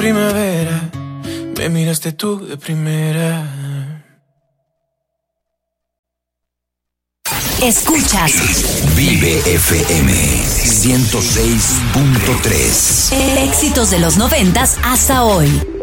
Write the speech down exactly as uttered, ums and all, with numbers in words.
Primavera, me miraste tú de primera. Escuchas Vive F M ciento seis punto tres. éxitos de los noventas hasta hoy.